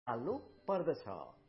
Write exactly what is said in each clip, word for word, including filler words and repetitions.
हाल्नु पर्दछ।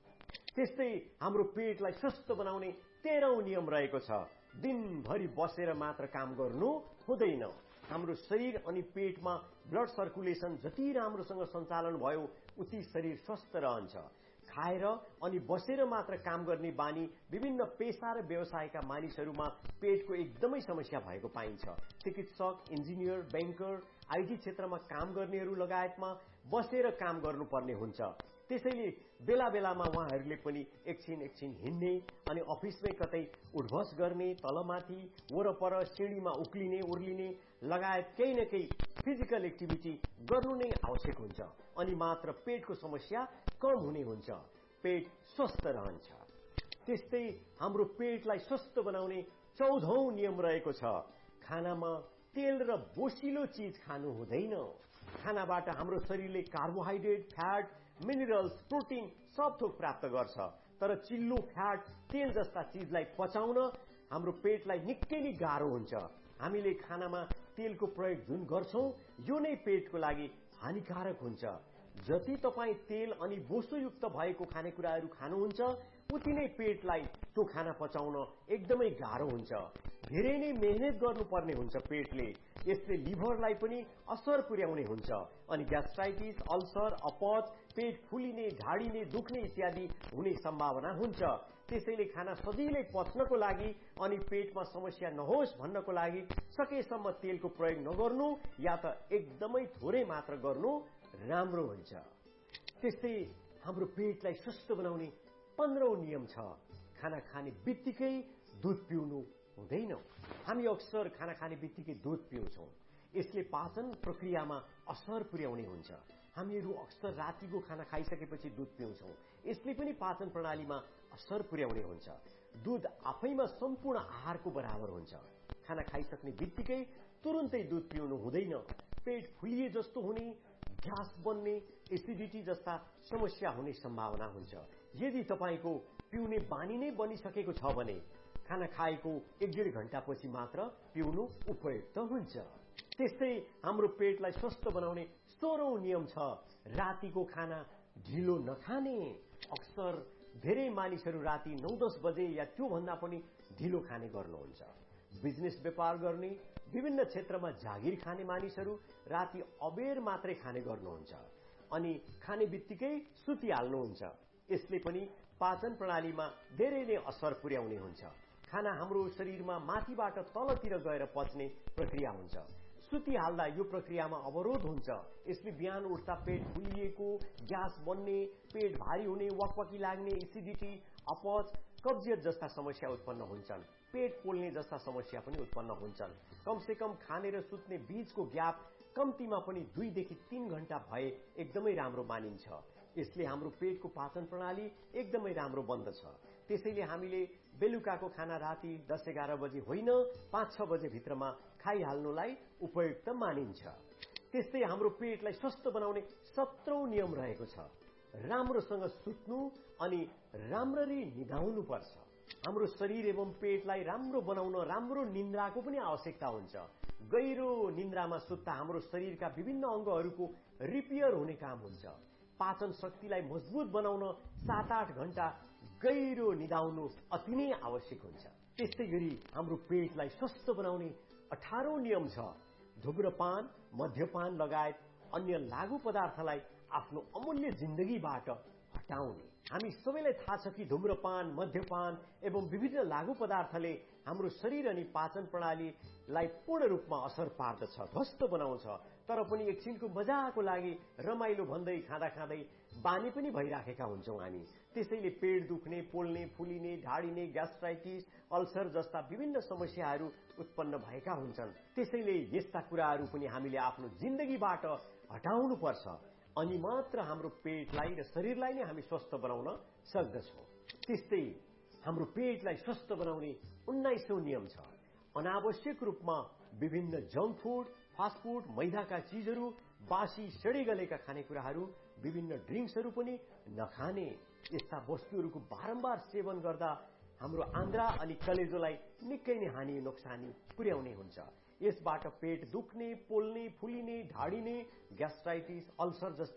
त्यस्तै हाम्रो पेटलाई स्वस्थ बनाउने तेह्रौं नियम रहेको छ, दिनभरि बसेर मात्र काम गर्नु हुँदैन। हाम्रो शरीर अनि पेटमा ब्लड सर्कुलेसन जति राम्रोसँग सञ्चालन भयो उति शरीर स्वस्थ रहन्छ। खाएर अनि बसेर मात्र काम गर्ने बानी विभिन्न पेशा र व्यवसायका मानिसहरूमा पेटको एकदमै समस्या भएको पाइन्छ। चिकित्सक, इन्जिनियर, ब्याङ्कर, आईटी क्षेत्रमा काम गर्नेहरू लगायतमा बसेर काम गर्नुपर्ने हुन्छ। त्यसैले बेला बेलामा उहाँहरूले पनि एकछिन एकछिन हिँड्ने अनि अफिसमै कतै उठबस गर्ने, तलमाथि वरपर सिँढीमा उक्लिने उर्लिने लगायत केही न केही फिजिकल एक्टिभिटी गर्नु नै आवश्यक हुन्छ। अनि मात्र पेटको समस्या कम हुने हुन्छ, पेट स्वस्थ रहन्छ। त्यस्तै हाम्रो पेटलाई स्वस्थ बनाउने चौधौं नियम रहेको छ, खानामा तेल र बोसिलो चीज खानु हुँदैन। खानाबाट हाम्रो शरीरले कार्बोहाइड्रेट, फ्याट, मिनरल्स, प्रोटिन सब थोक प्राप्त गर्छ, तर चिल्लो, फ्याट, तेल जस्ता चीजलाई पचाउन हाम्रो पेटलाई निकै नै गाह्रो हुन्छ। हामीले खानामा तेलको प्रयोग जुन गर्छौं यो नै पेटको लागि हानिकारक हुन्छ। जति तपाई तेल अनि बोसोयुक्त भएको खानेकुराहरू खानुहुन्छ उति नै पेटलाई त्यो खाना पचाउन एकदमै गाह्रो हुन्छ। धेरै नै मेहनत गर्नुपर्ने हुन्छ पेटले। यसले लिभरलाई पनि असर पुर्याउने हुन्छ अनि ग्यास्ट्राइटिस, अल्सर, अपच, पेट फुलिने, ढाडिने, दुख्ने इत्यादि हुने सम्भावना हुन्छ। त्यसैले खाना सजिलै पच्नको लागि अनि पेटमा समस्या नहोस् भन्नको लागि सकेसम्म तेलको प्रयोग नगर्नु या त एकदमै थोरै मात्र गर्नु राम्रो हुन्छ। त्यस्तै हाम्रो पेटलाई स्वस्थ बनाउने पन्ध्रौं नियम छ, खाना खाने बित्तिकै दूध पिउनु हुँदैन। हामी अक्सर खाना खाने बित्तिकै दूध पिउँछौं, यसले पाचन प्रक्रियामा असर पुर्याउने हुन्छ। हामीहरू अक्सर रातिको खाना खाइसकेपछि दूध पिउँछौं, यसले पनि पाचन प्रणालीमा असर पुर्याउने हुन्छ। दूध आफैमा सम्पूर्ण आहारको बराबर हुन्छ। खाना खाइसक्ने बित्तिकै तुरुन्तै दूध पिउनु हुँदैन। पेट फुलिए जस्तो हुने, ग्यास बन्ने, एसिडिटी जस्ता समस्या हुने सम्भावना हुन्छ। यदि तपाईको पिउने बानी नै बनिसकेको छ भने खाना खाएको एक डेढ घण्टापछि मात्र पिउनु उपयुक्त हुन्छ। त्यस्तै हाम्रो पेटलाई स्वस्थ बनाउने सोह्रौं नियम छ, रातिको खाना ढिलो नखाने। अक्सर धेरै मानिसहरू राति नौ दस बजे या त्यो भन्दा पनि ढिलो खाने गर्नुहुन्छ। बिजनेस व्यापार गर्ने, विभिन्न क्षेत्रमा जागिर खाने मानिसहरू राति अबेर मात्रै खाने गर्नुहुन्छ अनि खाने बित्तिकै सुतिहाल्नुहुन्छ। यसले पनि पाचन प्रणालीमा धेरै नै असर पुर्याउने हुन्छ। खाना हाम्रो शरीरमा माथिबाट तलतिर गएर पच्ने प्रक्रिया हुन्छ। सुतिहाल्दा यो प्रक्रियामा अवरोध हुन्छ। यसले बिहान उठ्दा पेट फुलिएको, ग्यास बन्ने, पेट भारी हुने, वकवकी लाग्ने, एसिडिटी, अपच, कब्जियत जस्ता समस्या उत्पन्न हुन्छन्। पेट पोल्ने जस्ता समस्या पनि उत्पन्न हुन्छन्। कम से कम खाने र सुत्ने बीचको ग्याप कम्तीमा पनि दुई देखि तीन घण्टा भए एकदमै राम्रो मानिन्छ। यसले हाम्रो पेटको पाचन प्रणाली एकदमै राम्रो बन्दछ। त्यसैले हामीले बेलुकाको खाना राति दस एघार बजे होइन पाँच छ बजे भित्रमा खाइहाल्नुलाई उपयुक्त मानिन्छ। त्यस्तै हाम्रो पेटलाई स्वस्थ बनाउने सत्रौं नियम रहेको छ, राम्रोसँग सुत्नु अनि राम्ररी निदाउनु पर्छ। हाम्रो शरीर एवं पेटलाई राम्रो बनाउन राम्रो निन्द्राको पनि आवश्यकता हुन्छ। गहिरो निन्द्रामा सुत्दा हाम्रो शरीरका विभिन्न अंगहरूको रिपेयर हुने काम हुन्छ। पाचन शक्तिलाई मजबुत बनाउन सात आठ घण्टा गहिरो निदाउनु अति नै आवश्यक हुन्छ। त्यस्तै गरी हाम्रो पेटलाई स्वस्थ बनाउने अठारौं नियम छ, धूम्रपान, मद्यपान लगायत अन्य लागू पदार्थलाई आफ्नो अमूल्य जिन्दगीबाट हटाउने। हामी सबैलाई थाहा छ कि धूम्रपान, मद्यपान एवं विभिन्न लागू पदार्थले हाम्रो शरीर अनि पाचन प्रणालीलाई पूर्ण रूपमा असर पार्दछ, ध्वस्त बनाउँछ। तर पनि एकछिनको मजाको लागि रमाइलो भन्दै खाँदा खाँदै बानी पनि भइराखेका हुन्छौं हामी। त्यसैले पेट दुख्ने, पोल्ने, फुलिने, ढाडिने, ग्यास्ट्राइटिस, अल्सर जस्ता विभिन्न समस्याहरू उत्पन्न भएका हुन्छन्। त्यसैले यस्ता कुराहरू पनि हामीले आफ्नो जिन्दगीबाट हटाउनु पर्छ अनि मात्र हाम्रो पेटलाई र शरीरलाई नै हामी स्वस्थ बनाउन सक्दछौं। त्यस्तै हाम्रो पेटलाई स्वस्थ बनाउने उन्नाइसौं नियम छ, अनावश्यक रूपमा विभिन्न जंक फूड, फास्ट फूड, मैदाका चीजहरू, बासी सडे गलेका खानेकुराहरू, विभिन्न ड्रिंक्सहरू पनि नखाने। यस्ता वस्तुहरूको बारम्बार सेवन गर्दा हाम्रो आन्द्रा अनि कलेजोलाई निकै नै हानि नोक्सानी पुर्याउने हुन्छ। यसबाट पेट दुख्ने, पोल्ने, फुलिने, ढाडिने, ग्यास्ट्राइटिस, अल्सर जस्ता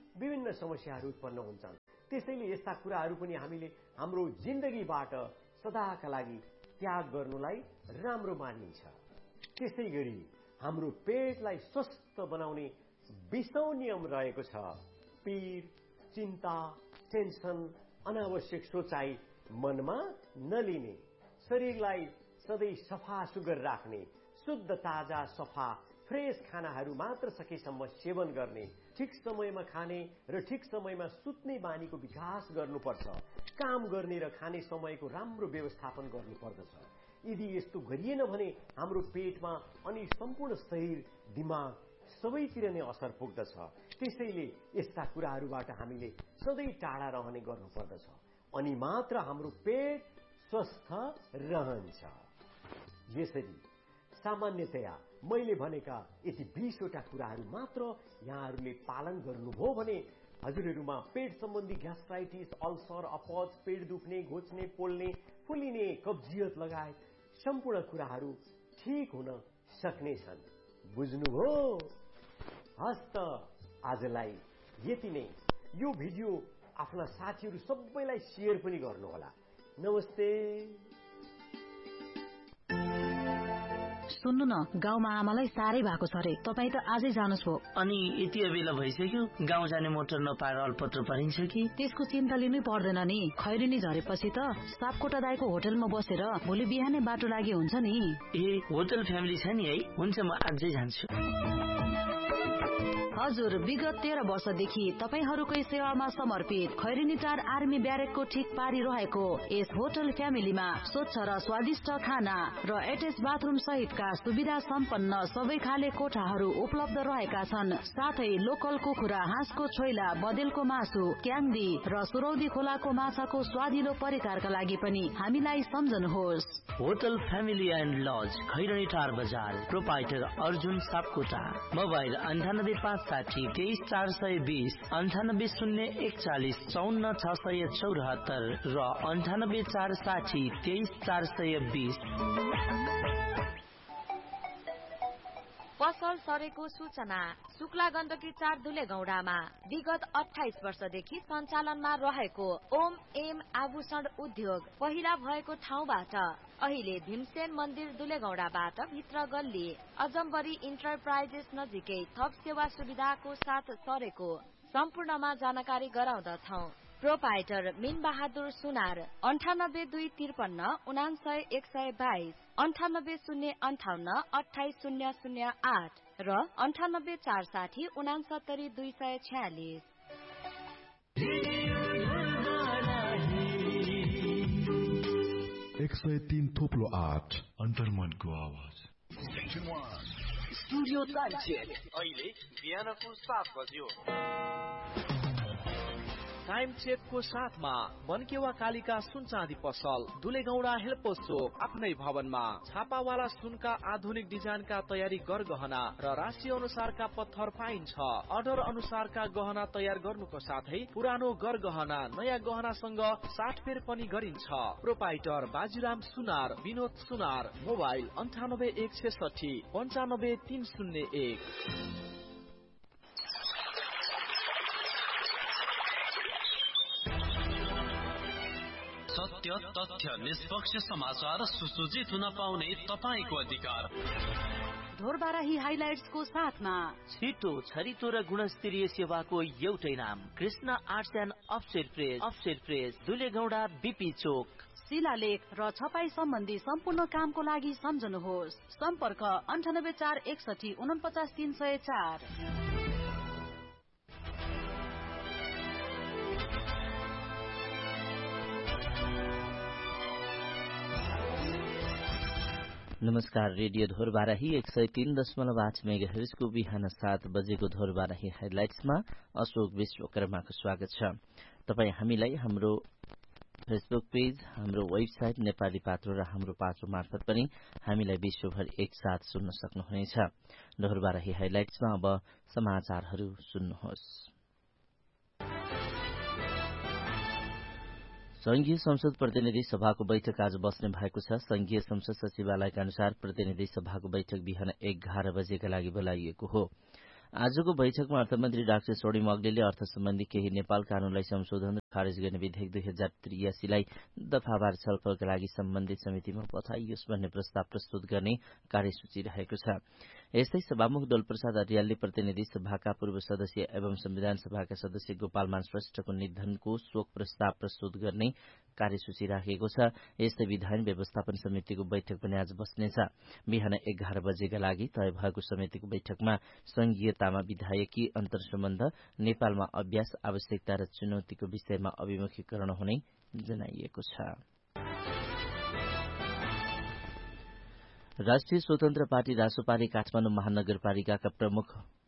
विभिन्न समस्याहरू उत्पन्न हुन्छन्। त्यसैले यस्ता कुराहरू पनि हामीले हाम्रो जिन्दगीबाट सदाका लागि त्याग गर्नुलाई राम्रो मानिन्छ। त्यसै गरी हाम्रो पेटलाई स्वस्थ बनाउने बीसौं नियम रहेको छ। पीर, चिन्ता, टेन्सन, अनावश्यक सोचाइ मनमा नलिने, शरीरलाई सधैँ सफा सुग्घर राख्ने, शुद्ध ताजा सफा फ्रेश खानाहरू मात्र सकेसम्म सेवन गर्ने, ठिक समयमा खाने र ठिक समयमा सुत्ने बानीको विकास गर्नुपर्छ। काम गर्ने र खाने समयको राम्रो व्यवस्थापन गर्नुपर्दछ। यदि यस्तो गरिएन भने हाम्रो पेटमा अनि सम्पूर्ण शरीर, दिमाग सबैतिर नै असर पुग्दछ। त्यसैले यस्ता कुराहरूबाट हामीले सधैँ टाढा रहने गर्नुपर्दछ, अनि मात्र हाम्रो पेट स्वस्थ रहन्छ। यसरी सामान्यतया मैले भनेका यति बीसवटा कुराहरू मात्र यहाँहरूले पालन गर्नुभयो भने हजुरहरूमा पेट सम्बन्धी ग्यास्ट्राइटिस, अल्सर, अपच, पेट दुख्ने, घोच्ने, पोल्ने, फुलिने, कब्जियत लगायत सम्पूर्ण कुराहरू ठिक हुन सक्नेछन्। बुझ्नुभयो? हस् त आजलाई यति नै। यो भिडियो आफ्ना साथीहरू सबैलाई शेयर पनि गर्नुहोला। नमस्ते। सुन्नु न, गाउँमा आमालाई साह्रै भएको छ रे। तपाईँ त आजै जानुहोस् भो। अनि यति बेला भइसक्यो, गाउँ जाने मोटर नपाएर अल्पत्र परिन्छ कि? त्यसको चिन्ता लिनै पर्दैन नि। खैरेनी झरेपछि त सापकोटा दाइको होटलमा बसेर भोलि बिहानै बाटो लागि हुन्छ नि। ए, होटल फ्यामिली छ नि है? हुन्छ, म आजै जान्छु। हजुर, विगत तेह्र वर्षदेखि तपाईहरूकै सेवामा समर्पित खैरेनी टार आर्मी ब्यारेकको ठिक पारी रहेको यस होटल फ्यामिलीमा स्वच्छ र स्वादिष्ट खाना र एटेच बाथरुम सहितका सुविधा सम्पन्न सबै खाले कोठाहरू उपलब्ध रहेका छन्। साथै लोकल कुखुरा, हाँसको छोइला, बदेलको मासु, क्याङ्दी र सुरौदी खोलाको माछाको स्वादिलो परिकारका लागि पनि हामीलाई सम्झनुहोस्। Hotel family and lodge, Khaireni टार बजार, प्रोपाइटर अर्जुन सापकोटा। मोबाइल अन्ठानब्बे पाँच साठी तेइस चार सय बीस, अन्ठानब्बे शून्य एकचालिस चौन्न छ सय चौरात्तर र अन्ठानब्बे चार साठी तेइस चार सय बीस। पसल सरेको सूचना। शुक्ला गण्डकी चार दुले गौडामा विगत अठाइस वर्षदेखि सञ्चालनमा रहेको ओम एम आभूषण उद्योग पहिला भएको ठाउँबाट अहिले भीमसेन मन्दिर दुलेगौडाबाट भित्र गल्ली अजम्बरी इन्टरप्राइजेस नजिकै थप सेवा सुविधाको साथ सरेको सम्पूर्णमा जानकारी गराउँदछौ। प्रोपाइटर मिन बहादुर सुनार, अन्ठानब्बे दुई त्रिपन्न उनासय एक सय बाइस, अन्ठानब्बे शून्य अन्ठाउन्न अठाइस शून्य शून्य आठ र अन्ठानब्बे चार साठी उनासत्तरी दुई सय छ्यालिस। एक सय तीन थोप्लो आठ अन्तर्मनको आवाज। स्टुडियो टाइम चेक अहिले बिहानको सात बज्यो। टाइम चेकको साथमा बनकेवा कालिका सुन चाँदी पसल, दुलेगौडा हेल्पोस चोक, आफ्नै भवनमा छापावाला सुनका आधुनिक डिजाइनका तयारी गरगहना र राशि अनुसारका पत्थर पाइन्छ। अर्डर अनुसारका गहना तयार गर्नुको साथै पुरानो गरगहना नयाँ गहनासँग साटफेर पनि गरिन्छ। प्रोपाइटर बाजीराम सुनार, विनोद सुनार। मोबाइल अन्ठानब्बे एक छेसठी पन्चानब्बे तीन शून्य एक। सत्य, तथ्य, निष्पक्ष समाचार सुसूचित हुन पाउने तपाईको अधिकार। ढोरबाराही हाइलाइट्सको साथमा छिटो, छरितो र गुणस्तरीय सेवाको एउटै नाम, Krishna arts and offset press. Offset press, दुलेगौडा BP चोक। शिलालेख र छपाई सम्बन्धी सम्पूर्ण कामको लागि सम्झनुहोस्। सम्पर्क अन्ठानब्बे चार एकसठी उनपचास तीन सय चार। नमस्कार, रेडियो ढोरबाराही एक सय तीन दशमलव आठ मेगाहर्जको बिहान सात बजेको ढोरबाराही हाइलाइट्समा अशोक विश्वकर्माको स्वागत छ। तपाई हामीलाई हाम्रो फेसबुक पेज, हाम्रो वेबसाइट नेपाली पात्रो र हाम्रो पात्रो मार्फत पनि हामीलाई विश्वभर एकसाथ सुन्न सक्नुहुनेछ। ढोरबाराही हाइलाइट्समा अब समाचारहरू सुन्नुहोस्। संघीय संसद प्रतिनिधि सभाको बैठक आज बस्ने भएको छ। संघीय संसद सचिवालयका अनुसार प्रतिनिधि सभाको बैठक बिहान एघार बजेका लागि बोलाइएको हो। आजको बैठकमा अर्थमन्त्री डाक्टर सोडिम अग्लेले अर्थ सम्बन्धी केही नेपाल कानूनलाई संशोधन र खारेज गर्ने विधेयक दुई हजार त्रियासीलाई दफावार छलफलका लागि सम्बन्धित समितिमा पठाइयोस् भन्ने प्रस्ताव प्रस्तुत गर्ने कार्यसूची रहेको छ। यस्तै सभामुख दलप्रसाद अर्यालले प्रतिनिधि सभाका पूर्व सदस्य एवं संविधान सभाका सदस्य गोपालमान श्रेष्ठको निधनको शोक प्रस्ताव प्रस्तुत गर्ने कार्यसूची राखेको छ। यस्तै विधान व्यवस्थापन समितिको बैठक पनि आज बस्नेछ। बिहान एघार बजेका लागि तय भएको समितिको बैठकमा संघीयतामा विधायकी अन्तर्सम्बन्ध, नेपालमा अभ्यास, आवश्यकता र चुनौतीको विषयमा अभिमुखीकरण हुने जनाइएको छ। राष्ट्रिय स्वतन्त्र पार्टी रासोपाले काठमाडौँ महानगरपालिकाका प्रमुख